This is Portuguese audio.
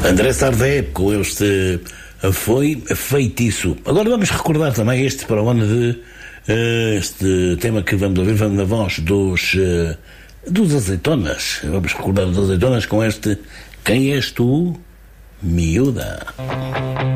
André Sardé com este Foi Feitiço. Agora vamos recordar também este para o ano de este tema que vamos ouvir, vamos na voz dos Azeitonas. Vamos recordar os Azeitonas com este Quem És Tu, Miúda.